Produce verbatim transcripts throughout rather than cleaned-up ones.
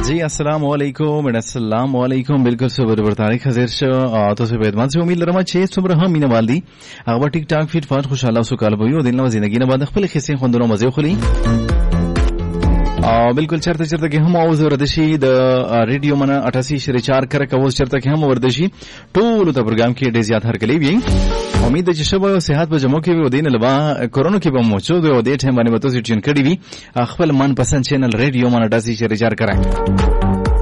जी अस्सलाम वालेकुम अस्सलाम वालेकुम बिल्कुल सुबह तारीख हाजिर शो तो से बेदमान से उम्मीद लरमा छे सुबह हम मीना वाली अगवा टिक टाक फिट फाट खुशाला सुकाल भयो दिन ला जिंदगी ने बाद खपल खिसे खुंदनो मजे खुली बिल्कुल चर्चा चर्चा के हम आवाज वरदशी द रेडियो मना अठासी शरे चार कर कवोज चर्चा के हम वरदशी टोल द प्रोग्राम के डेज याद हर के लिए उम्मीद है शब सेहत पर जमो के दिन लबा कोरोना के बम मौजूद है डेट है माने बतो सिचुएशन कड़ी भी खपल मन पसंद चैनल रेडियो मना अठासी शरे चार कराएं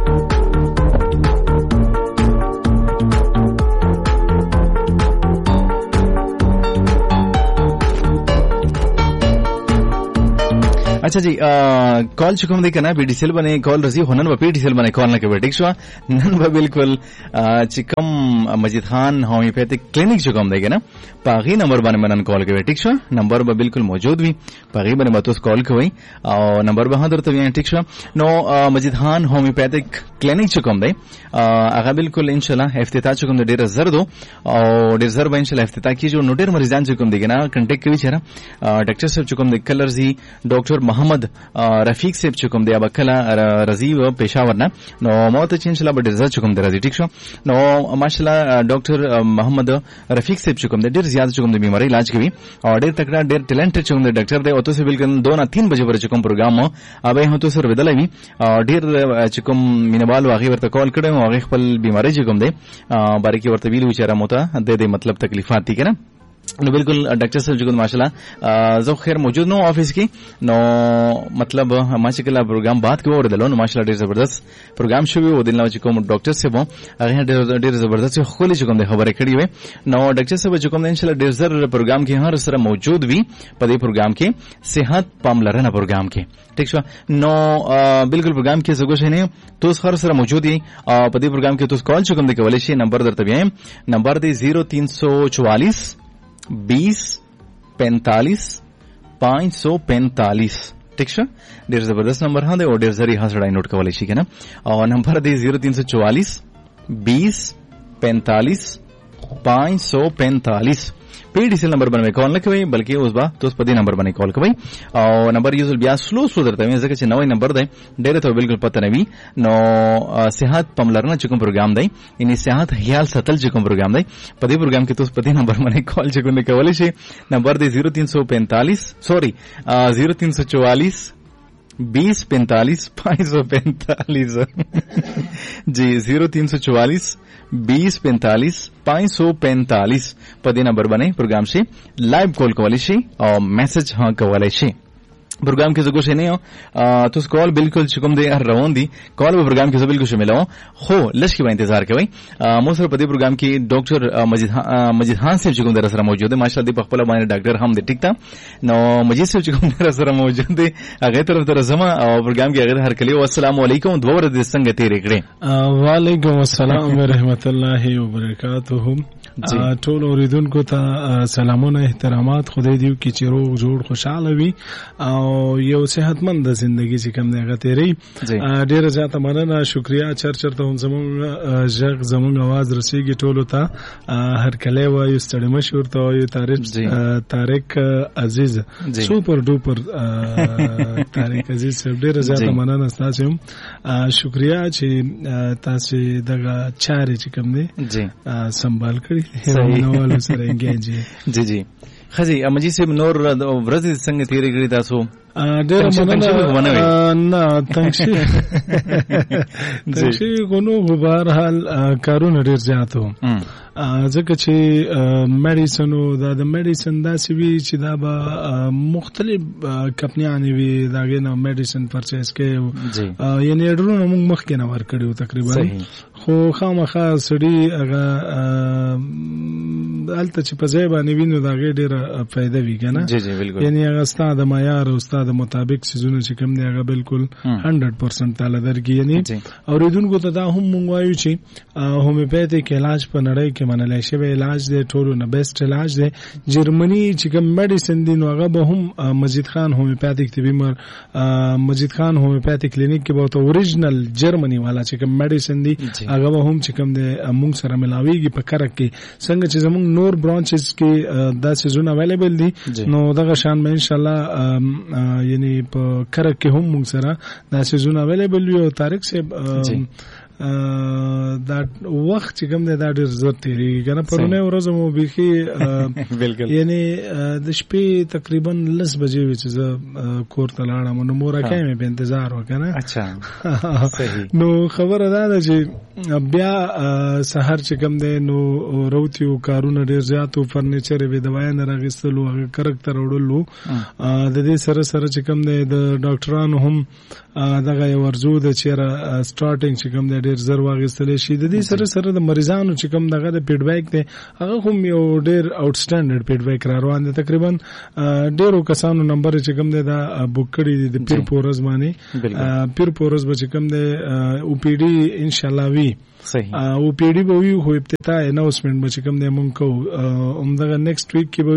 अच्छा जी कॉल चुकम देखा ना पीटीसीएल बने कॉल रसी होनन व पीटीसीएल बने कॉल ना के बेटिक शो नन व बिल्कुल चिकम मजिद खान होम्योपैथिक क्लिनिक चुकम देखे ना पागी नंबर बने मनन कॉल के बेटिक शो नंबर व बिल्कुल मौजूद भी पागी बने बतोस कॉल के वही और नंबर वहां दर तो ठीक show no Majid Khan homeopathic clinic चुकम दे आगा बिल्कुल इंशाल्लाह इफ्तिताह चुकम दे डेरा जर दो और डेरा जर इंशाल्लाह इफ्तिताह की जो नोटेर मरीजान चुकम देखे ना कांटेक्ट के विचारा डॉक्टर साहब चुकम दे कलर जी डॉक्टर मोहम्मद रफीक सेब चुकम दे अबकला रजीव पेशावर ना नो मौत इंशाल्लाह बडे रिजल्ट चुकम दे रजी ठीक शो नो माशाल्लाह डॉक्टर मोहम्मद रफीक सेब चुकम दे डेर ज्यादा चुकम दे बीमारी इलाज के भी और डेर तकड़ा डेर टैलेंटेड चुकम दे डॉक्टर दे ओतो से बिल्कुल दो ना तीन बजे पर चुकम प्रोग्राम हो अबे हो तो सर विदला भी और डेर चुकम मिनबाल वागी वर्त कॉल करे वागी खपल बीमारी चुकम दे बारीकी वर्त बिल विचारा मोता दे दे मतलब तकलीफात थी के ना नो बिल्कुल डॉक्टर साहब जुगन माशाल्लाह जो खैर मौजूद नो ऑफिस की नो मतलब माशाल्लाह प्रोग्राम बात के और दलो नो माशाल्लाह डेर जबरदस्त प्रोग्राम शुरू हो दिलना चिको डॉक्टर से बो अगे डेर डेर जबरदस्त खोली चिको दे खबर खड़ी हुए नो डॉक्टर साहब जुको इंशाल्लाह डेर जर प्रोग्राम के हर सर मौजूद भी पदे प्रोग्राम के सेहत पामलरना प्रोग्राम के ठीक छो नो बिल्कुल प्रोग्राम के जगो ने तो हर सर मौजूद ही पदे प्रोग्राम के तो कॉल चुकम दे के वाले नंबर दर तबिया नंबर दे जीरो तीन सौ चौवालीस बीस पैंतालीस पांच सौ पैंतालीस ठीक है डेढ़ जबरदस्त नंबर हाँ दे और डेढ़ जरी हाँ सड़ाई नोट का वाले ठीक है ना और नंबर दे जीरो तीन सौ चौवालीस बीस पैंतालीस पांच सौ पैंतालीस पीडीसीएल नंबर बने कॉल न कई बल्कि उस बा तो उस पदी नंबर बने कॉल कई और नंबर यूजुअल बिया स्लो स्लो दरता है जगह नवे नंबर दे डेरे तो बिल्कुल पता नहीं नो सेहत पमलरना चुकम प्रोग्राम दे इन सेहत हियाल सतल चुकम प्रोग्राम दे पदी प्रोग्राम के तो उस पदी नंबर बने कॉल चुकम ने कवले से नंबर दे जीरो तीन सौ पैंतालीस सॉरी जीरो तीन सौ चौवालीस बीस पैंतालीस पांच सौ पैंतालीस जी जीरो तीन सौ चौवालीस बीस पैंतालीस पांच सौ पैंतालीस पदे नंबर बने प्रोग्राम से लाइव कॉल कवाले से और मैसेज हाँ कवाले से प्रोग्राम के जगह से नहीं हो तो कॉल बिल्कुल चुकम दे हर रवों दी कॉल वो प्रोग्राम के सब बिल्कुल मिला हो हो लश की इंतजार के भाई मोसर पदे प्रोग्राम की डॉक्टर मजिद मजिद खान से चुकम दे रसरा मौजूद है माशाल्लाह दी पखपला माने डॉक्टर हम दे टिकता नो मजिद से चुकम दे रसरा मौजूद है अगे तरफ तरफ जमा और प्रोग्राम के अगे हर के लिए अस्सलाम वालेकुम दोवर दे संग तेरे कड़े वालेकुम अस्सलाम व रहमतुल्लाहि व बरकातहू टोल औरिदुन को ता सलामों एहतरामात खुदा दियो की चिरो जोड़ खुशहाल हुई और यो सेहतमंद जिंदगी से कम देगा तेरी डेर जाता मनना शुक्रिया चर चर तो जमुंग जग जमुंग आवाज रसीगी टोलो था हर कले व यो स्टडी मशहूर तो यो तारिक तारिक अजीज सुपर डुपर तारिक अजीज से डेर जाता मनना साचम शुक्रिया छि तासे दगा चारे छि कम दे जी संभाल करी नवालो सरेंगे जी जी जी खजी अमजी से नूर व्रज संग तेरे गरी दासो डेर मनना ना तंक्षी तंक्षी कोनो बहरहाल कारून डेर जातो ځکه چې میډیسن او دا د میډیسن داسې وي چې دا به مختلف کمپنیانې وي د هغې نه میډیسن پرچیز کوي یعنې اډرونه موږ مخکې نه ورکړي وو تقریبا خو خامخا سړي هغه هلته چې په ځای باندې وي نو د هغې ډېره فایده وي که نه یعنې هغه ستا د معیار او ستا د مطابق څیزونه چې کوم دی هغه بالکل هنډرډ پرسنټ تاله درکړي یعنې اورېدونکو ته دا هم موږ وایو چې هومیوپیتھک علاج په نړۍ کې منلی شوی علاج دی ټولو نه بیسټ علاج دی جرمني چې کوم میډیسن دی نو هغه به هم مجید خان هومیوپیتھک طبي مجید خان هومیوپیتھک کلینیک کې به ورته اوریجنل جرمني والا چې کوم میډیسن دی هغه به هم چې کوم دی موږ سره ملاویږي په کرک کې څنګه چې زموږ نور برانچز کې دا سيزونه اویلیبل دي نو دغه شان به ان شاء الله یعنی په کرک کې هم موږ سره دا سيزونه اویلیبل وي او طارق صاحب دا وخت چې کوم دی دا ډېر زر تیریږي کنه پرونه ورځ مو بيخي بالکل یعنی د شپې تقریبا لس بجې وي چې زه کور ته لاړم نو مور راکې مې په انتظار وکنه اچھا صحیح نو خبره دا ده چې بیا سحر چې کوم دی نو روتیو کارونه ډېر زیات او فرنیچر به دوايا نه راغستلو هغه کرکټر وړلو د دې سره سره چې کوم دی د ډاکټرانو هم دغه ورزو د چیرې سٹارټینګ چې کوم دی ډېر زر واغستل شي د دې سره سره د مریضانو چې کوم دغه د فیډبیک دی هغه هم یو ډېر اوټ سټانډرډ فیډبیک را روان دي تقریبا ډېرو کسانو نمبر چې کوم دی دا بوک کړی دي د پیر پورز باندې پیر پورز به چې کوم دی او پی ډی ان شاء الله وی صحیح او پی ډی به وی خو ابتدا اناونسمنت به چې کوم دی مونږ کو همدغه نیکسټ ویک کې به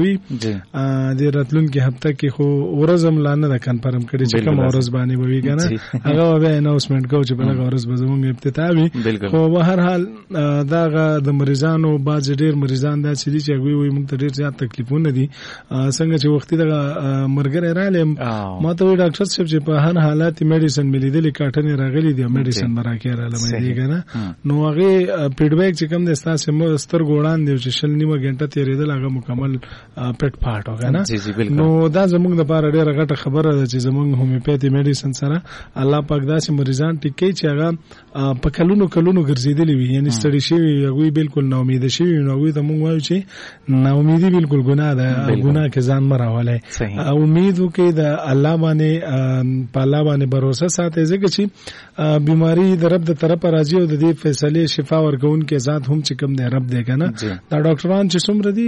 وی د راتلونکي هفته کې خو ورځم لانه د کنفرم کړي چې کوم ورځ باندې به وی کنه هغه به اناونسمنت کو چې بلغه ورځ به زموږ ابتدا وي خو په هر حال داغه د مریضانو باز ډیر مریضان دا چې چې وی وی مونږ ته ډیر زیات تکلیفونه دي څنګه چې وختي دغه مرګره رالم ما ته ډاکټر صاحب چې په هر حالات میډیسن ملي دي کاټنې راغلي دي میډیسن براکه را لمه دي کنه نو هغه فیډبیک چې کوم د ستاسو مستر ګوړان دی چې شل نیمه غنټه تیرېدل هغه مکمل پټ پاټ وګنه نو دا زموږ د لپاره ډیره غټه خبره ده چې زموږ هومیوپیتي میډیسن سره الله پاک داسې مریضان ټیکي چې هغه په کلونو کلونو ګرځیدلی وي یعنی ستړي شي هغه بالکل نا امید شي نو هغه د موږ وایو چې نا امیدي بالکل ګناه ده ګناه کې ځان مراواله امید وکي د الله باندې په الله باندې باور ساتي ځکه چې بیماری د رب د طرف راځي او د دې فیصله شفا ورکون کې ذات هم چې کوم دی رب دی کنه دا ډاکټران چې څومره دي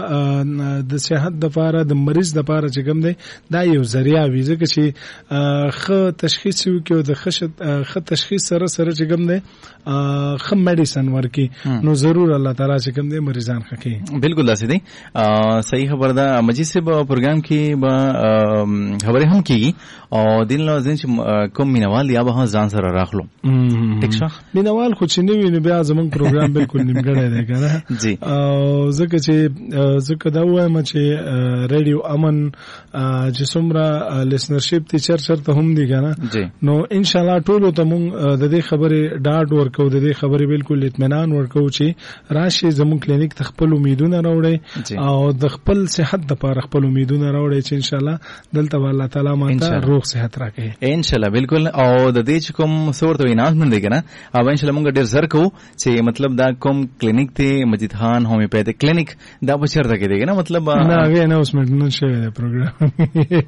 دا د صحت د لپاره د مریض د لپاره چې کوم دی دا یو ذریعہ وي ځکه چې خ تشخیص وکړو د خ خ تشخیص سره سره چې کوم دی خ میډیسن ورکی نو ضرور الله تعالی چې کوم دی مریضان خکې بالکل داسې دی صحیح خبر ده مجید سے پروګرام کې به خبرې هم کیږي او دین لازم چې کوم مینوال یا به ځان سره راخلو ټیک شو مینوال خو چې نوی نو بیا زمونږ پروګرام بالکل نیمګړی دی کنه جی او ځکه چې ځکه دا وایم چې ریډیو امن چې څومره لیسنرشپ تی چرچر ته هم دی کنه نو ان شاء الله ټول ته مونږ د دې خبرې ډاډ ورکو د دې خبرې بالکل اطمینان ورکو چې راشي زمونږ کلینیک ته خپل امیدونه راوړي او د خپل صحت لپاره خپل امیدونه راوړي چې ان شاء الله دلته الله تعالی ماته روغ صحت راکړي ان شاء الله بالکل او د دې چې کوم صورت ویناسمنت دی کنه او ان شاء الله موږ ډیر زر کو چې مطلب دا کوم کلینیک ته مجید خان هومیوپیتھک کلینک دا په چیرته کې دی کنه مطلب نه هغه اناونسمنت نه شوی دی پروګرام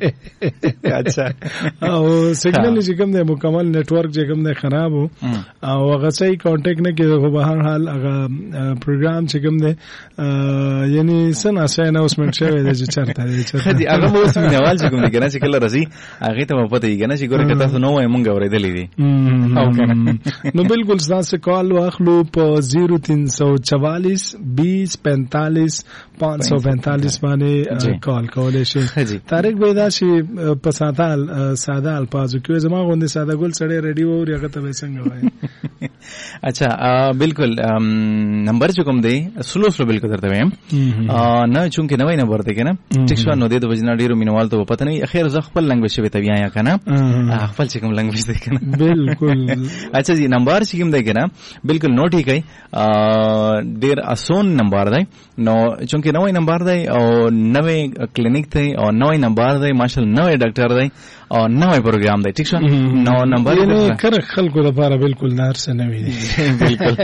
اچھا اچھا او سیګنل چې کوم دی مکمل نت ورک چې کوم دی خراب او هغه صحیح کانټیکټ نه کیږي په هر حال هغه پروګرام چې کوم دی یعنی سنا سه اناونسمنت شوی دی چې چرته دی چې هغه مو سم نیوال چې کوم دی کنه چې کله راسي هغه ته پته یې کنه چې ګوره کته تاسو نو وای مونږ اورېدلې دي او کنه نو بالکل تاسو کال واخلو په زیرو تین سو چوالیس بیس پینتالیس پانچ سو پینتالیس باندې کال کولای شي طارق بيدا شي په ساده ساده الفاظو کې زما غوندي ساده ګل سړی ریډیو او هغه ته څنګه وای اچھا بالکل نمبر چې کوم دی سلو سلو بالکل درته وایم نه چونکه نوې نمبر دی کنه ټیک شو نو د وجنا ډیرو مینوال ته پته نه اخر ز خپل لنګویج شوی ته بیا یا کنه خپل چې کوم لنګویج دی کنه بالکل اچھا جی نمبر چې کوم دی کنه بالکل نو ټیک ہے ډیر اسون نمبر دی نو چونکه نوې نمبر دی او نوې کلینیک دی او نوې نمبر دی ماشال نوې ډاکټر دی او نوې پروګرام دی ټیک شو نو نمبر یې کر خلکو لپاره بالکل نارسه نوې دی بالکل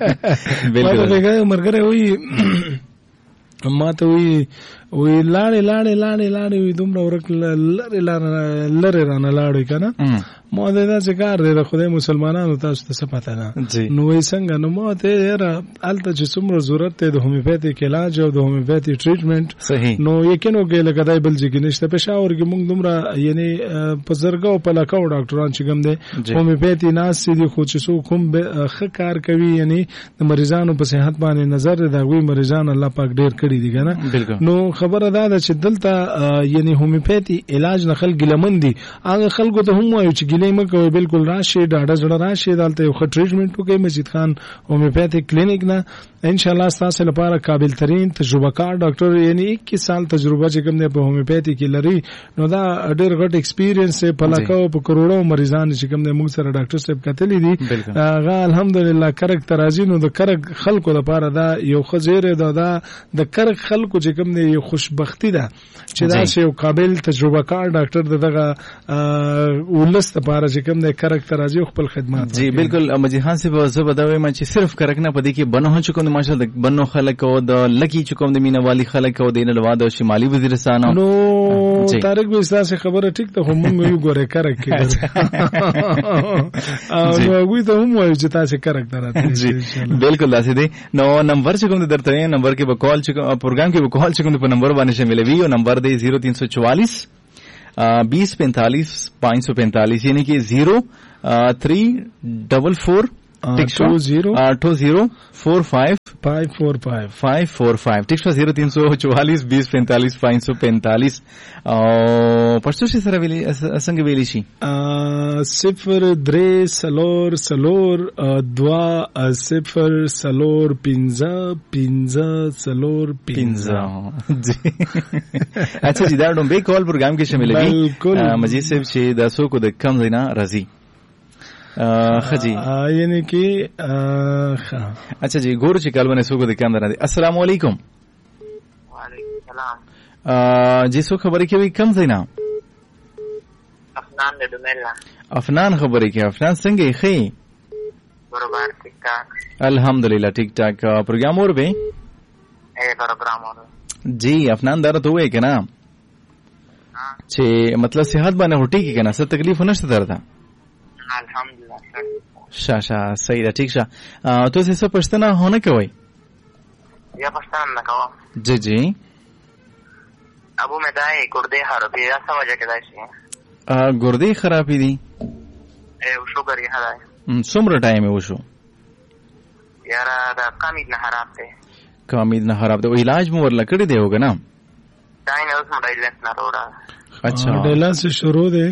بالکل بالکل مرګره وي ما ته وی وی لاړې لاړې لاړې لاړې وی دومره ورک لری لری رانه لاړې کنه ما دا چې کار دی د خدای مسلمانانو تاسو ته څه پته نه نو وی څنګه نو ما ته یاره الته چې څومره ضرورت دی د هومیوپیتھیک علاج او د هومیوپیتھیک ټریټمنټ نو یقینو کې لکه دای بل ځکه نشته پېښور کې موږ دومره یعنی په زرګو په لکاو ډاکټران چې کوم دي هومیوپیتھی ناس دي خو چې څوک کوم ښه کار کوي یعنی د مریضانو په صحت باندې نظر دی دا وی مریضان الله پاک ډیر کړی دي کنه نو خبره دا ده چې دلته یعنی هومیوپیتي علاج نه خلک ګلمن دي هغه خلکو ته هم وایو چې ګلې مکوئ بالکل راشي ډاډه زړه راشي دلته یو ښه ټریټمنټ وکړئ مجید خان هومیوپیتي کلینیک نه ان شاء الله ستاسو لپاره قابل ترین تجربه کار ډاکټر یعنی اکیس سال تجربه چې کوم دی په هومیوپیتي کې لري نو دا ډېر غټ ایکسپیرینس په لکه په کروڑو مریضان چې کوم دی موږ سره ډاکټر صاحب کتلی دي هغه الحمدلله کرک ترازی نو د کرک خلکو لپاره دا یو خزیره دا دا د کرک خلکو چې کوم دی یو خوشبختی ده چې دا چې یو قابل تجربه کار ډاکټر دغه ولست لپاره چې کوم دی کرک ترازی خپل خدمات جی بالکل مجید خان صاحب زه بدوي ما چې صرف کرک نه پدې کې بنو چې کوم ماشاءالله بنو خلک او د لکی چې کوم د مینا والی خلک او د نلواد او شمالي وزیرستان نو طارق به تاسو خبره ټیک ته هم موږ یو ګوره کرک کې او نو وی ته هم وایو چې تاسو کرک دراته جی بالکل داسې دی نو نمبر چې کوم درته نمبر کې به کال چې پروګرام کې به کال چې کوم په نمبر باندې شامل وي او نمبر دی زیرو تین سو چوالیس بیس پینتالیس پانچ سو پینتالیس یعنی کہ زیرو تھری ڈبل فور ٹو زیرو ٹو زیرو فور فائیو فائیو فور فائیو فائیو فور فائیو ٹھیک ہے زیرو تین سو چوالیس بیس پینتالیس پانچ سو پینتالیس پښتو شي سره ویلي څنګه ویلی شي صفر درې سلور سلور دوا صفر سلور پنځه پنځه سلور پنځه جی اچھا جی دا ډومبه کال پروګرام کې شامل وي بالکل مجید صاحب چې د سو کو د کم زینا راضي خجی یعنی کہ اچھا جی گور چې کال باندې سوګو د کاندار دي السلام علیکم وعلیکم السلام جی سو خبرې کوي کم زینا افنان د دوملا افنان خبرې کوي افنان څنګه خې برابر ٹھیک ٹھاک الحمدللہ ٹھیک ٹھاک پروگرام اور به اے پروگرام اور جی افنان دار ته وې کنه چې مطلب صحت باندې هټي کې کنه څه تکلیف نشته درته الحمدللہ شا شا صحیح ده ٹھیک شه تو څه پښتنه هونه کوي یا پښتنه نه کوم جی جی ابو مدای ګردې خرابې دا څه وجه کې ده شي ګردې خرابې دي اے شوګر یې هدا څومره ټایم وشو یارا دا کامید نه خراب دی کامید نه خراب دی او علاج مو ورل کړی دی وګ نه دا نه اوس مډایلس نه وروړه اچھا ډایلس شروع دی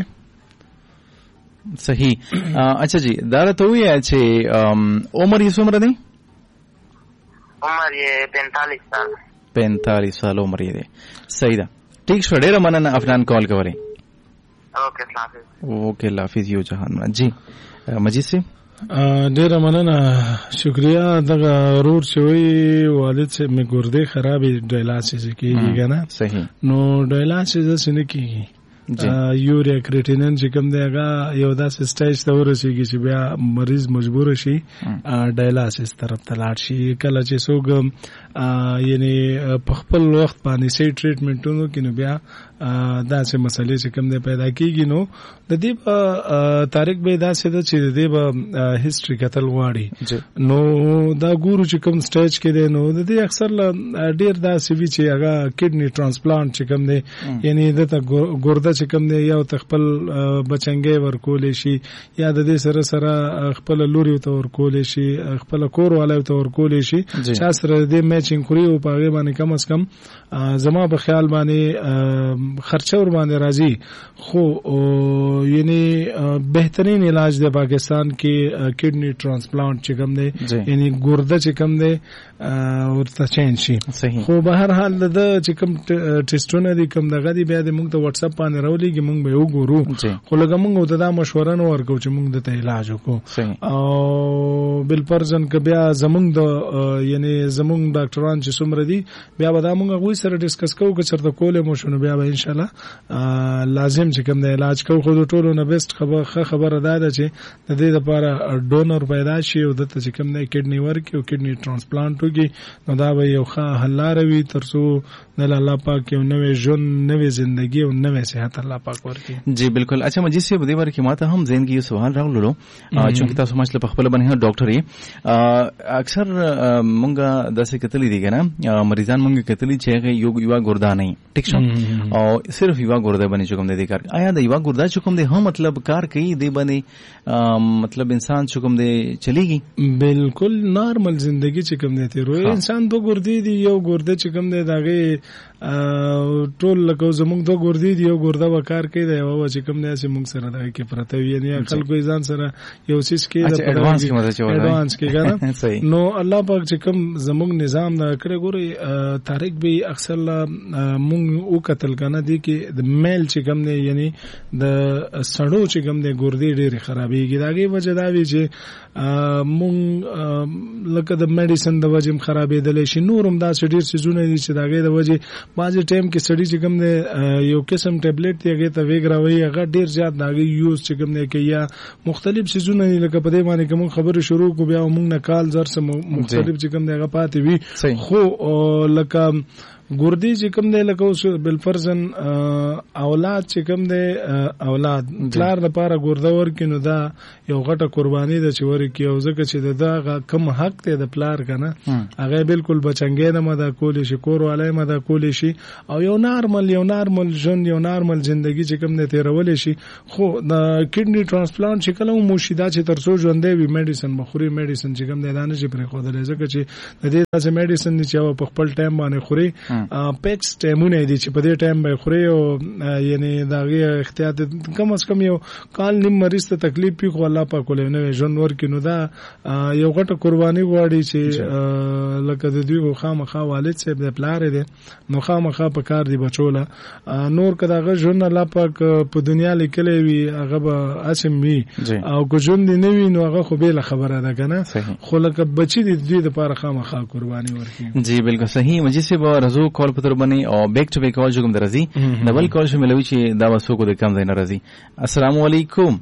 صحیح اچھا جی دا ته وی چې عمر یې څومره دی عمر یې پینتالیس سال پینتالیس سال عمر یې دی صحیح ده ٹھیک شو ډیره مننه افنان کال کوي اوکے اللہ حافظ اوکے اللہ حافظ یو جهان جی مجید سے ډیره مننه شکریا دغه رور شوی والد سے می ګردې خرابې ډایلاسیس کیږي کنه صحیح نو ډایلاسیس څنګه کیږي یوریا کریټینین چې کوم دی هغه یو داسې سټیج ته ورسېږي چې بیا مریض مجبور شي ډایلاسیس طرف ته لاړ شي کله چې څوک یعنی په خپل وخت باندې صحیح ټریټمنټونو کې نو بیا داسې مسلې چې کوم دی پیدا کیږي نو د دې په تاریخ به داسې ده چې د دې به هیستوري کتل غواړي نو دا ګورو چې کوم سټیج کې دی نو د دې اکثر ډېر داسې وي چې هغه کډنی ټرانسپلانټ چې کوم دی یعنی دته ګرده چې کوم دی یو تخپل بچنګي ورکولې شي یا د دې سره سره خپل لوري ته ورکولې شي خپل کور والو ته ورکولې شي چې سره د میچینګ کړی او په هغه باندې کم از کم زما په خیال باندې خرچه ور باندې راځي خو یعنی بهترین علاج د پاکستان کې کډنی ټرانسپلانټ چې کوم دی یعنی ګرده چې کوم دی ورته چینج شي خو به هر حال د چې کوم ټیسټونه دي کوم دغه دی بیا د موږ ته واتس اپ باندې راولېږي موږ به وګورو خو لکه موږ ته دا مشوره نه ورکو چې موږ دته علاج وکړو او بل پرځن ک بیا زموږ د یعنی زموږ ډاکټران چې څومره دي بیا به دا موږ غوي سره ډیسکس کوو چې چرته کولې مو شنو بیا به ان شاء الله لازم چې کوم د علاج کوو خو د ټولو نه بیسټ خبره خبره ده چې د دې لپاره ډونر پیدا شي او دته چې کوم نه کډنی ورکي او کډنی ټرانسپلانټ وکړي نو دا به یو ښه حل لاره وي ترڅو د الله پاک یو نوې ژوند نوې ژوندۍ او نوې صحت صحت الله پاک ورکړي. جی بالکل. اچھا مجید صاحب دې ورکه ماته هم ذهن کې یو سوال راغلو چې تاسو ماشله په خپل باندې ډاکټر یې اکثر مونږه داسې کتلې دي کنه مریضان مونږه کتلې چې یو یو ګردا نه ټیک شو او صرف یو ګردا باندې چې کوم دې کار آیا د یو ګردا چې کوم دې هم مطلب کار کوي دی باندې مطلب انسان چې کوم دې چلیږي؟ بالکل نارمل زندگی چې کوم دې تیرو انسان دو ګردې دي یو ګرده چې کوم دې داغه ټول لکه زمونږ دو ګردې دي یو ګردا وکار کوي دا یو چې کوم دې چې مونږ سره دا کې پرته وي یعنی خلکو ځان سره یو سیس کې د اډوانس کې مزه چوي اډوانس کې کنه نو الله پاک چې کوم زمونږ نظام دا کړی ګوري تاریخ به اکثر مونږ او قتل کنه دي کې د میل چې کوم دې یعنی د سړو چې کوم دې ګردې ډېری خرابېږي داګه وجه دا وی چې مونږ لکه د میډیسن د وجه خرابېدل شي نورم دا ډېر سيزونه دي چې داګه د وجه بعض ټایم کې سړی چې کوم دې یو قسم ټابلیټ دی هغه ته ویګراوي هغه ډېر زیات داګه یوز چې کوم دې کې یا مختلف سيزونه لکه په دې باندې کوم خبره شروع کو بیا مونږ نه کال زر سم مختلف چې کوم دې هغه پاتې وي خو لکه ګردې چې کوم دی لکه اوس بالفرضن اولاد چې کوم دی اولاد پلار د پاره ګرده ورکې نو دا یو غټه قرباني ده چې ورکې او ځکه چې دا کم حق دی د پلار کنه هغه بالکل بچنګې نه مده کولی شي کور والای مده کولی شي او یو نارمل یو نارمل ژوند یو نارمل ژوندۍ چې کوم دی تیرول شي خو د کډنی ترانسپلانت چې کله مو شیدا چې ترسو ژوندې وي میډیسن مخوري میډیسن چې کوم دی دا نه شي پرې خو د ځکه چې د دې داسې میډیسن چې په خپل ټایم باندې خوري پیکس ټایمونه دي چې په دې ټایم به خوري او یعنی داغه احتیاط کم از کم یو کال نیم مریض ته تکلیف پی خو الله پاک ولې نه ژوند ورکې نو دا یو غټه قرباني غواړي چې لکه د دوی خامخا والد صاحب د پلار دی نو خامخا په کار دی بچوله نور کداغه ژوند الله پاک په دنیا لیکلې وي هغه به اسم وي او کو ژوند نه وي نو هغه خو به خبره ده کنه خو لکه بچی دی دوی د لپاره خامخا قرباني ورکړي. جی بالکل صحیح. مجید سے رزو کال پتر بنی او بیک ټو بیک کال جو کوم درځي ډبل کال شو ملوي چې دا وسو کو د کم ځای نه راځي. السلام علیکم.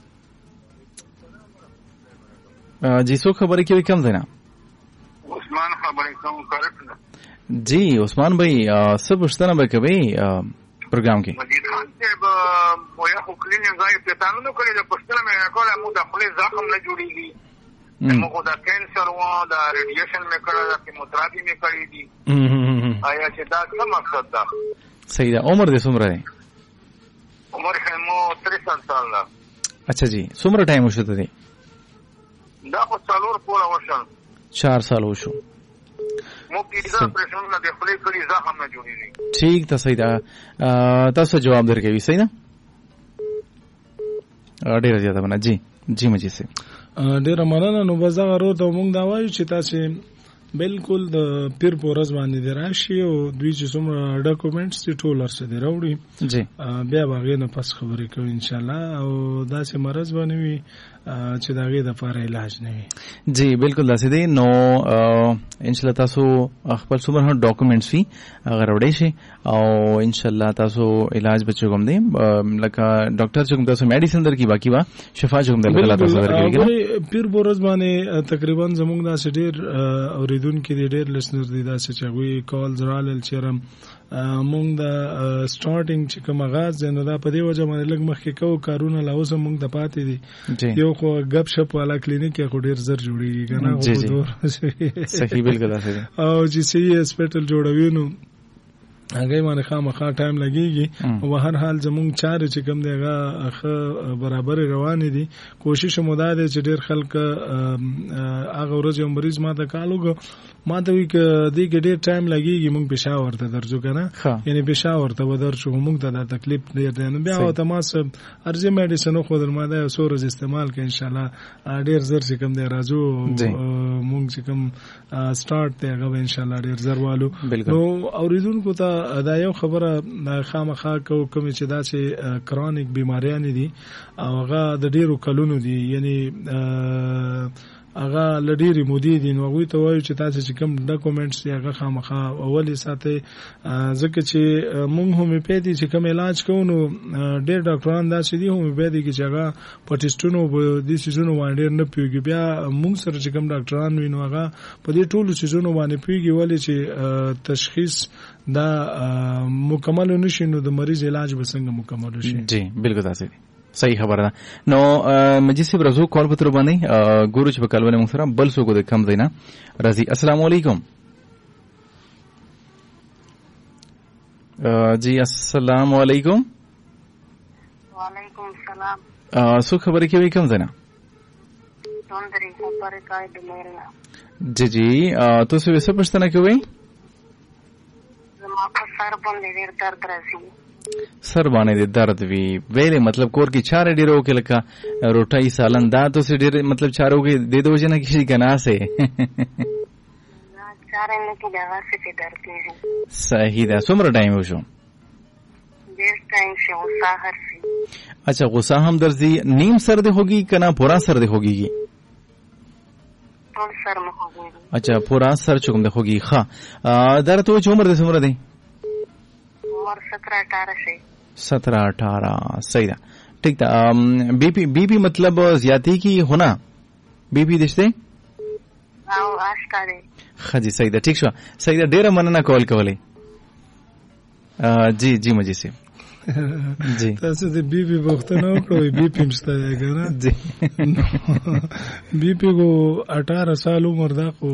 جی سو خبرې کې کم ځای نه عثمان خبرې کوم کړم. جی عثمان بھائی سب پښتنه به کوي پروګرام کې مجید خان صاحب ویا خو کلینګ ځای په تاسو نو کړی د پښتنه مې کوله مو د خپل زخم نه جوړیږي مو دا کینسر و دا ریډیشن مې کړل دا کیموتراپي مې کړې دي آیا چې دا څه مقصد ده؟ صحیح ده. عمر دې څومره دی؟ عمر مو تریسठ سال ده. اچھا جی څومره ټایم وشو ته دی؟ دا خو څلور پوره وشو. چار سال وشو. مو پیزا پرېشن نه دی خپل کړي زخم نه جوړیږي. ٹھیک ده صحیح ده. تاسو جواب درکوي صحیح ده؟ ډېر زیاته بنا. جی جی مجید سي ډېر مننه. نو بازار ورو ته مونږ دا وایو چې تاسو بالکل د پیر پورز باندې دراشي او دوی چې څومره ډاکومېنټس دي ټول ورسره دی راوړي جی بیا باغې نه پس خبرې کوي ان شاء الله او داسې مرز باندې وي چې داغه د لپاره علاج نه وي. جی بالکل داسې دی. نو ان شاء الله تاسو خپل څومره ډاکومېنټس وي هغه راوړئ شي او ان شاء الله تاسو علاج بچو کوم دی لکه ډاکټر چې کوم تاسو میډیسن درکې باقي وا شفا چې کوم دی الله تاسو درکې. پیر پورز باندې تقریبا زموږ داسې ډېر اوریدونکو دي ډېر لسنر دي داسې چې وی کالز رالل چیرم مونږ د سٹارټینګ چې کوم آغاز نو دا په دې وجه باندې لږ مخکې کوو کارونه لا اوس مونږ د پاتې دي یو خو غب شپ والا کلینیک کې خو ډېر زر جوړیږي کنه صحیح بالکل او چې سی هسپټل جوړوي نو هغه باندې خامخا ټایم لګيږي او هر حال زموږ چارې چې کوم دی هغه برابر روان دي. کوشش مو دا دی چې ډېر خلک هغه ورځ یو مریض ما ته کالوګو ما ته وی ک دې کې ډېر ټایم لګيږي مونږ پېښور ته درځو کنه یعنی پېښور ته ودرشو مونږ ته دا تکلیف ډېر دی نو بیا او تماس ارزي میډیسن خو در ما دا سو ورځ استعمال کړئ ان شاء الله ډېر زر چې کوم دی راځو مونږ چې کوم سٹارټ دی هغه ان شاء الله ډېر زر والو. نو اوریدونکو ته دا یو خبره خامخا کو کوم چې دا چې کرونیک بیماریاں دي او هغه د ډیرو کلونو دي یعنی هغه لډيري مودي دي نو هغه ته وایو چې تاسو چې کوم ډاکومېنټس یې هغه خامخا اولي ساتي ځکه چې موږ هم په دې چې کوم علاج کوو نو ډېر ډاکټران دا چې دي هم په دې کې چې هغه پټیسټونو د سيزونو باندې نه پیږي بیا موږ سره چې کوم ډاکټران وینو هغه په دې ټولو سيزونو باندې پیږي ولې چې تشخیص دا مکمل نشي نو د مریض علاج به څنګه مکمل شي. جی بالکل تاسو صحیح خبره ده. نو مجید صاحب رزو کال پتر باندې ګورو چې په کال باندې موږ سره بل څوک د کم دینا رضی. السلام علیکم. جی السلام علیکم. وعلیکم السلام. څو خبرې کوي کم دینا؟ تندري خبرې کوي د مېرنا. جی جی تاسو څه پښتنه کوي؟ زما په سر باندې ډېر درد راځي. سر باندې درد وی ویلې مطلب کور کې چاره ډیرو کې لکه روټي سالن دا تو سي ډیر مطلب چارو کې د دوه جنا کسی کنا سه چاره نه کې دا واسه په درد کې صحیح ده. څومره ټایم وشو؟ ډیر ټایم شو سحر سي. اچھا غصہ هم درځي نیم سر دې ہوگی کنا پورا سر دې ہوگی؟ ټول سر مې ہوگی. اچھا پورا سر چوم دې ہوگی. ښه درته تو عمر دې څومره دی؟ सत्रह अठारह से सत्रह अठारह सही था. ठीक था. बीपी बीपी मतलब ज्यादा की होना बीपी दिशते आज का दे हाँ जी सही था. ठीक शो सही था. डेरा मनना कॉल कवले जी जी मजी से जी تاسو د بي بي وختونه وکړو بي پي مشته کنه جی بي پي کو अठारह سال عمر دا خو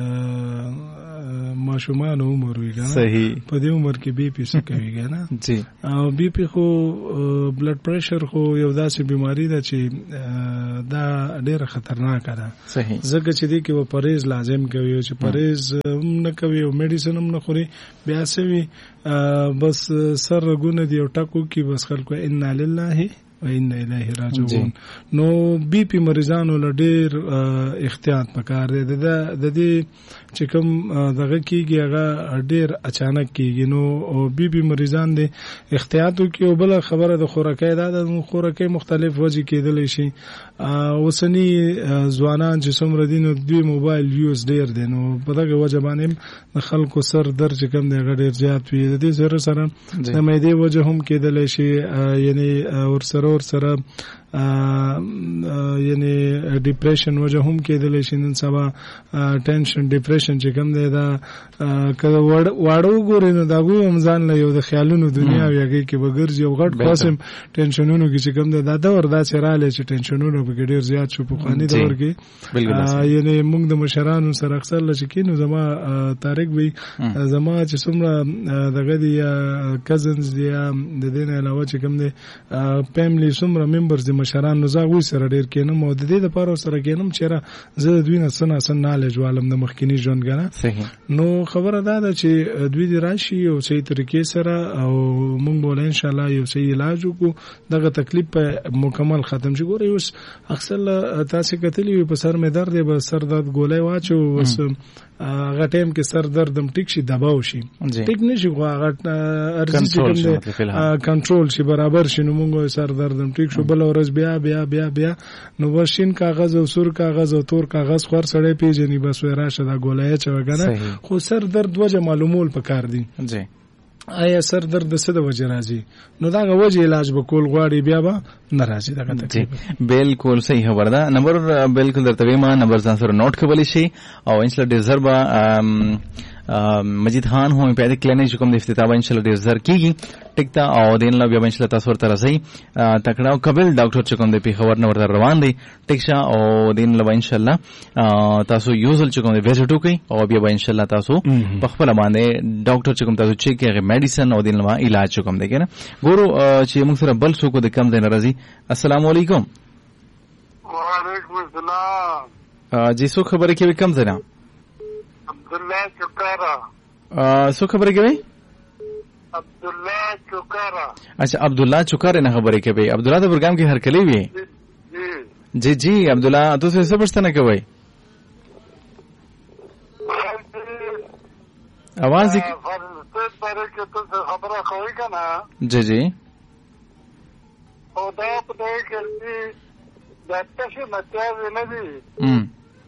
ماشومان عمر وی کنه صحیح په دې عمر کې بي پي څه کوي کنه جی او بي پي خو بلډ پريشر خو یو داسې بيماري ده چې دا ډېر خطرناک ده. صحیح ځکه چې دې کې و پرهیز لازم کوي چې پرهیز نه کوي او میډیسن هم نه خوري بیا سوي بس سر رګونه دی او ټکو کې بس خلکو ان لله و ان الیه راجعون. نو بي پي مریضانو له ډېر احتیاط پکار دی. د دې چې کوم دغه کېږي هغه ډېر اچانک کېږي نو بي پي مریضان دی احتیاط وکړي. او بله خبره د خوراکۍ دا د خوراکۍ مختلف وجې کېدلی شي. اوسني ځوانان چې څومره دي نو دوی موبایل یوز ډېر دی نو په دغه وجه باندې د خلکو سر درد چې کوم دی هغه ډېر زیات وي. د دې سره سره د معدې وجه هم کېدلی شي یعنی ورسره ورسره یعنی ډیپریشن وجه هم کېدلی شي. نن سبا ټینشن ډیپریشن چې کوم دی دا کله واړه وګورئ نو د هغوی هم ځان له یو د خیالونو دنیا وي هغې کې به ګرځي او غټ قسم ټینشنونو کې چې کوم دی دا دور داسې راغلی چې ټینشنونه پکې ډېر زیات شو پخواني دور کې. یعنی موږ د مشرانو سره اکثر له چې کېنو زما طارق وي زما چې څومره دغه دي یا کزنز دي یا د دې نه علاوه چې کوم دی فیملی څومره ممبرز دي مشران نو زه هغوی سره ډېر کېنم او د دې دپاره ورسره کېنم چې یاره زه د دوی نه څه ناسه نالج والم د مخکیني ژوند که نه. نو خبره دا ده چې دوی دې راشي یو صحیح طریقې سره او موږ به انشاءالله یو صحیح علاج وکړو دغه تکلیف په مکمل ختم شي. ګورئ اوس اکثر تاسې کتلي وي په سر مې درد دی به سر درد ګولی واچو اوس هغه ټایم کې سر درد هم ټیک شي دباو شي ټیک نه شي خو هغه ارزي چې کوم دی کنټرول شي برابر شي نو موږ سر درد هم ټیک شو. بله ورځ بیا بیا بیا بیا نو بس شین کاغذ او سور کاغذ او تور کاغذ خور سړی پیژني بس وای راشه دا ګولی اچوه که نه. خو سر درد وجه معلومول پکار دي آیا سر درد څه د وجه راځي نو دا غو وجه علاج به کول غواړي بیا به نه راځي دغه تکلیف. بالکل صحیح خبره ده. نمبر بالکل درته ما نمبر ځان سره نوٹ کولی شي او ان شاء الله ډیر زر به مجید خان هومیوپیتھی کلینک کوم د افتتاح ان شاء الله ډیر زر کیږي. ټیک تا او دین لا بیا ان شاء الله تاسو ورته راځي تکړه او قبل ډاکټر چې کوم د پیښور نه ورته روان دي ټیک شه او دین لا ان شاء الله تاسو یوزل چې کوم د ویزټ وکي او بیا ان شاء الله تاسو په خپل باندې ډاکټر چې کوم تاسو چې کې میډیسن او دین لا علاج چې کوم دی کنه. ګورو چې موږ سره بل څوک د کم دین راځي. السلام علیکم. وعلیکم السلام. جی څوک خبرې کوي کم ځای نه؟ عبدالله چکارا. څوک خبرې کوي؟ عبدالله چکارا. اچھا عبدالله چکارا نه خبرې کوي. عبدالله د پروګرام کې هر کلی وي. جی جی عبدالله تاسو څه پوښتنه کوئ؟ आवाज ही खबर कोई का ना जी जी और दाप दे के डॉक्टर से मचा देने भी हम्म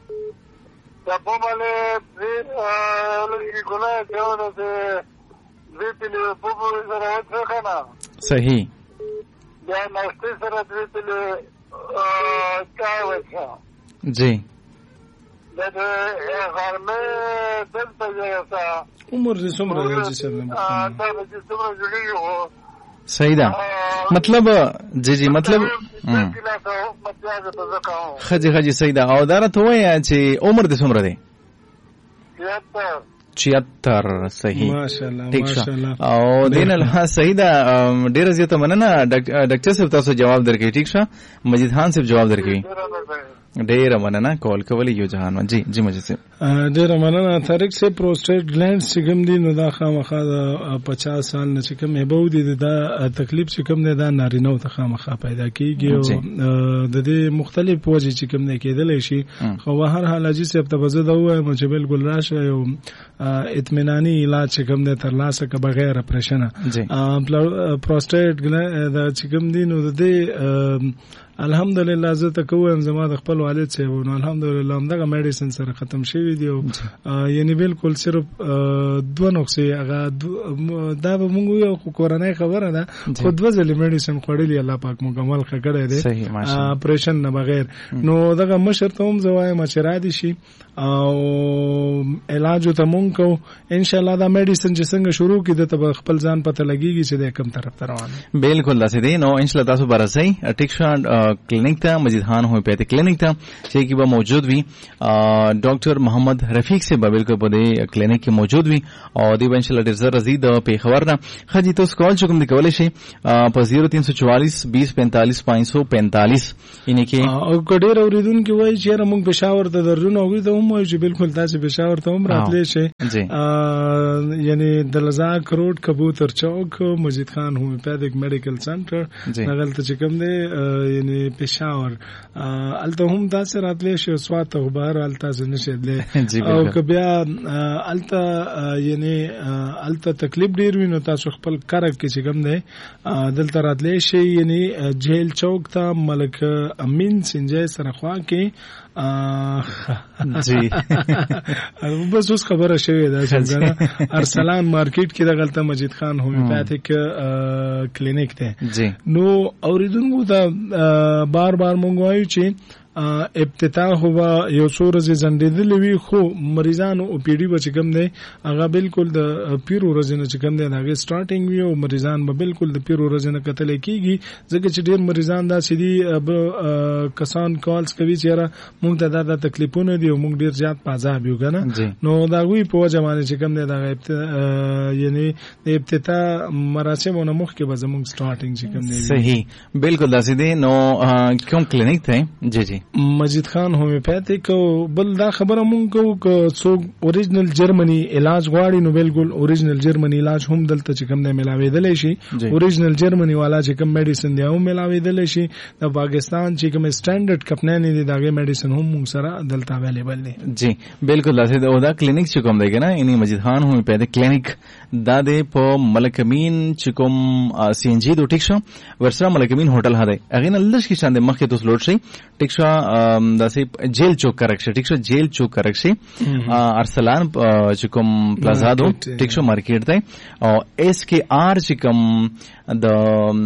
Tapo male lagi gula jauh se dipile popo sara kana. صحیح. Ya nasti sara dipile chai wacha. जी. Dede घर में दस बजे ऐसा. عمر دې څومره دی چې سره آه دا چې څومره جوړي هو. صحیح ده. مطلب جی جی مطلب خجی خجی صحیح ده. او دا راته وایه چې عمر دې څومره دی؟ چیاتر. صحیح. ماشاءالله ٹھیک شه. ماشاءالله. او دین الله صحیح ده. ډیره زیاته مننه ډاکټر صاحب تاسو جواب درکړئ. ټیک شه. مجید خان صاحب جواب درکړي. ډیره مننه کول کولی یو جهان. جی جی مجید صاحب ډیره مننه. طارق صاحب پروسټیټ ګلینډ چې کوم دي نو دا خامخا د پچاس سال نه چې کوم هبو دي دا تکلیف چې کوم دی دا نارینه ته خامخا پیدا کیږي او د دې مختلف وجې چې کوم نه کېدلی شي. خو هر حال اجي صاحب ته بزه دا وایم چې بالکل راشه یو اطمینانی علاج چې کوم دی تر لاسه که بغیر اپریشن پروسټیټ ګلینډ دا چې کوم دي نو د دې الحمدلله زه ته کوم زما د خپل والد صاحب نو الحمدلله همدغه میډیسن سره ختم شوی دی. یعنی بالکل صرف دوه نقصې هغه دا به مونږ یو کورنۍ خبره ده خو دوه ځلې میډیسن خوړلي الله پاک مکمل ښه کړی دی اپریشن نه بغیر. نو دغه مشر ته هم زه وایم چې را دي شي او علاج ته مونږ کوو انشاءالله. دا میډیسن چې څنګه شروع کړي دته به خپل ځان پته لګېږي چې د کوم طرف ته روان دی. بالکل داسې دی. نو انشاءالله تاسو به راځئ ټیک شه کلینک ته مجید خان ہومیوپیتھک کلینک ته چې کې به موجود وي. ډاکټر محمد رفیق سے به بالکل په دې کلینک کې موجود وي او دی به انشاءالله ډېر زر رزید پیښور نه خجی تاسو کال چکم دی کولای شي په صفر تین سو چوالیس بیس پینتالیس پانچ سو پینتالیس یعنی کې او کډیر اوریدونکو وایي چې موږ پېښور ته درونه وي ته هم وایي چې بالکل تاسو پېښور ته هم راتلی شي. یعنی دلزاک روډ کبوتر چوک مجید خان ہومیوپیتھک میډیکل سنټر هغه چې کوم دی یعنی پېښور الته هم تاسو راتلی شي سوات او بهر الته نشدل او که بیا الته یعنی الته تکلیف ډیر ویني تاسو خپل کارک کې چې کوم دی دلته راتلی شي. یعنی جیل چوک ته ملک امین سنجای سره خوا کې جی بس اوس خبره شوې ده چې ارسلان مارکیټ کې دغلته مجید خان ہومیوپیتھک کلینیک ته. نو اوریدونکو ته بار بار مونږ وایو چې ابتداء هوا یو څو ورځې ځنډېدلې وي خو مریضانو او پی ډي به چې کوم دی هغه بالکل د پیر ورځې نه چې کوم دی هغې سټارټینګ وي او مریضان به بالکل د پیر ورځې نه کتلی کېږي ځکه چې ډېر مریضان داسې دي کسان کالز کوي چې یاره مونږ ته دا دا تکلیفونه دي او مونږ ډېر زیات په عذاب یو که نه نو د هغوی په وجه باندې چې کوم دی د هغه یعنی د ابتدا مراسمو نه مخکې به زمونږ سټارټینګ چې کوم دی. صحیح بالکل داسې دی. نو کوم کلینیک دی؟ جی جی مجید خان ہومیوپیتھک. بل دا خبره مونږ کوو که څوک اوریجنل جرمني علاج غواړي نو بالکل اوریجنل جرمني علاج هم دلته چې کوم دی ملاوېدلی شي. اوریجنل جرمني والا چې کوم میډیسن دی هم ملاوېدلی شي. د پاکستان چې کوم سټانډرډ کمپنۍ دي د هغې میډیسن هم مونږ سره دلته اویلیبل دی. جی بالکل داسې دی. او دا کلینیک چې کوم دی که نه یعنې مجید خان ہومیوپیتھک کلینیک دا دی په ملک امین چې کوم سی ان جي دو ټیک شه ورسره ملک امین هوټل ها دی هغې نه لږ کې شان دی مخکې تاسو لوډ شئ ټیک شه داسې جیل چوک کرک شي ټیک شه جیل چوک کرک شي ارسلان چې کوم پلازا دو ټیک شه مارکیټ دی او ایس کې آر چې کوم د